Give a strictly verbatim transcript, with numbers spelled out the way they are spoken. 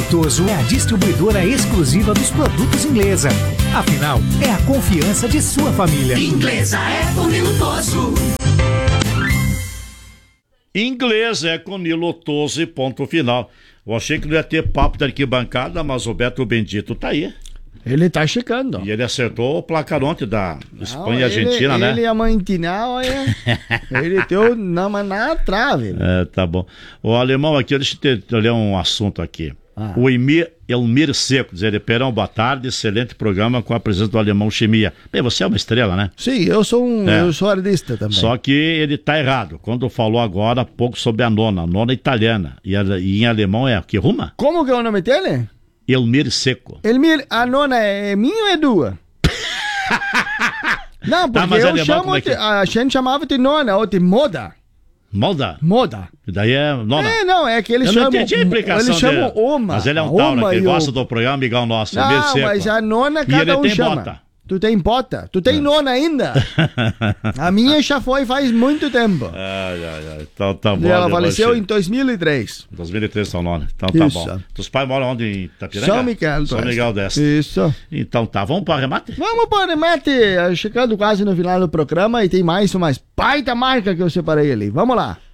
Lutoso é a distribuidora exclusiva dos produtos Inglesa. Afinal, é a confiança de sua família. Inglesa é com Nilo Toso. Inglesa é com Nilo Toso e ponto final. Eu achei que não ia ter papo da arquibancada, mas o Beto Bendito tá aí. Ele tá checando. E ele acertou o placar ontem da Espanha e ele, Argentina, né? Ele ia mantinar, olha. Ele deu na, na trave. É, tá bom. O alemão aqui, deixa eu te ler um assunto aqui. Ah. O Emir, Elmir Seco, dizer, Perão, boa tarde, excelente programa com a presença do alemão Chimia. Bem, você é uma estrela, né? Sim, eu sou um, é. eu sou artista também. Só que ele tá errado, quando falou agora há pouco sobre a nona, a nona italiana, e, a, e em alemão é que ruma? Como que é o nome dele? Elmir Seco. Elmir, a nona é minha ou é tua? Não, porque tá, eu alemão, chamo, é que... a gente chamava de nona ou de moda. Moda? Moda. E daí é nona? É, não, é que eles eu chamam... Eu não entendi a implicação eles chamam dele. Oma. Mas ele é um tauro, que gosta do programa, amigão nosso. Não, mas a nona cada um tem chama. Bota. Tu tem bota? Tu tem é. nona ainda? A minha já foi faz muito tempo. Ai, ai, ai. Então tá bom. E ela faleceu em dois mil e três. dois mil e três são nona. Então tá Isso. bom. Os pais moram onde? Em Itapiranga? São Miguel. São Miguel desta. Isso. Então tá, vamos para o remate? Vamos para o remate. Chegando quase no final do programa e tem mais umas baita marca que eu separei ali. Vamos lá.